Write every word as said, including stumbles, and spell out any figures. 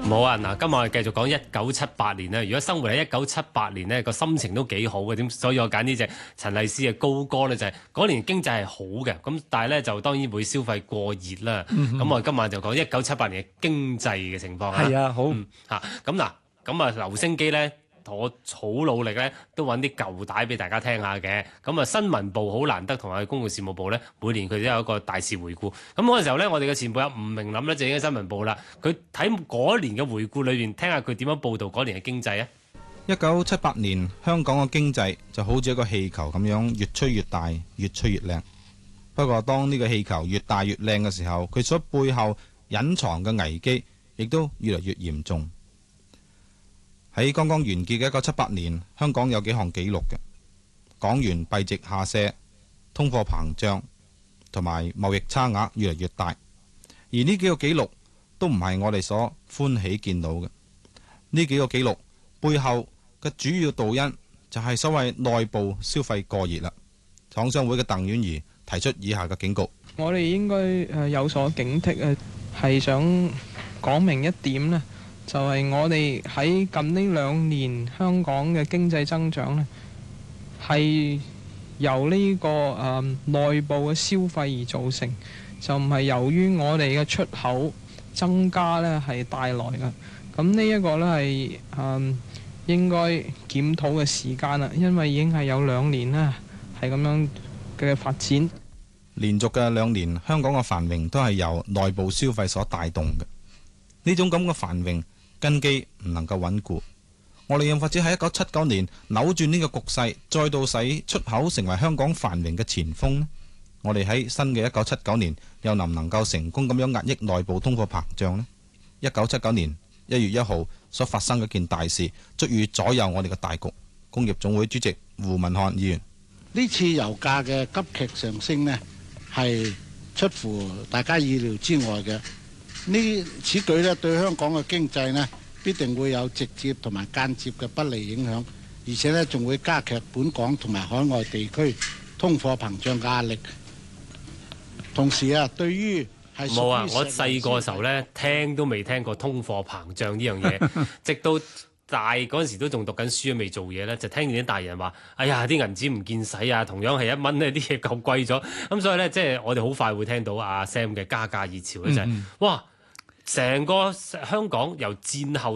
冇啊！嗱，今日我哋繼續講一九七八年啦。如果生活喺一九七八年呢，個心情都幾好嘅。點？所以我揀呢隻陳麗斯嘅高歌呢，就係、是、嗰年經濟係好嘅。咁但係呢，就當然會消費過熱啦。咁、嗯、我哋今晚就講一九七八年嘅經濟嘅情況。 係啊，好嚇咁嗱，咁啊留聲機呢。我好努力咧，都揾啲舊帶俾大家聽下嘅。咁啊，新聞部好難得同埋公共事務部咧，每年佢都有一個大事回顧。咁嗰陣時候咧，我哋嘅前輩有吳明林咧就已經新聞部啦。佢睇嗰年嘅回顧裏邊，聽下佢點樣報導嗰年嘅經濟啊。 一九七八年香港嘅經濟就好似一個氣球咁樣，越吹越大，越吹越靚。不過當呢個氣球越大越靚嘅時候，佢所背後隱藏嘅危機亦都越嚟越嚴重。喺剛剛完結嘅一九七八年，香港有幾項紀錄嘅，港元幣值下瀉、通貨膨脹同埋貿易差額越嚟越大，而呢幾個紀錄都唔係我哋所歡喜見到嘅。呢幾個紀錄背後嘅主要導因就係所謂內部消費過熱啦。廠商會嘅鄧婉儀提出以下嘅警告： 我哋應該誒有所警惕啊，係想講明一點呢。就係我哋喺近呢兩年香港嘅經濟增長呢，係由呢、這個誒、呃、內部嘅消費而造成，就唔係由於我哋嘅出口增加呢係帶來嘅。咁呢一個呢係誒、呃、應該檢討嘅時間啦，因為已經係有兩年啦係咁樣嘅發展。 連續嘅兩年，香港嘅繁榮都係由內部消費所帶動嘅。呢種咁嘅繁榮根基唔能夠穩固，我哋又或者喺一九七九年扭轉呢個局勢，再度使出口成為香港繁榮嘅前鋒呢？我哋喺新嘅一九七九年又能唔能夠成功咁樣壓抑內部通貨膨脹呢？一九七九年一月一號所發生嘅一件大事，足以左右我哋嘅大局。工業總會主席胡文漢議員： 呢次油價嘅急劇上升呢，係出乎大家意料之外嘅。呢此舉咧對香港嘅經濟咧必定會有直接同埋間接嘅不利影響，而且咧仲會加劇本港同埋海外地區通貨膨脹嘅壓力。同時啊，對於係冇啊，我細個時候咧聽都未聽過通貨膨脹呢樣嘢，直到大嗰陣時都仲讀緊書都未做嘢咧，就聽見啲大人話：哎呀，啲銀紙唔見使啊！同樣係一蚊呢啲嘢夠貴咗。咁所以咧，即係我哋好快會聽到阿 Sam 嘅加價熱潮咧，就係、是、哇！成個香港由戰後